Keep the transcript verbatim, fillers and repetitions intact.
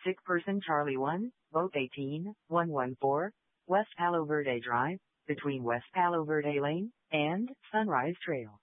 Sick person Charlie one, both eighteen, one one four, West Palo Verde Drive, between West Palo Verde Lane and Sunrise Trail.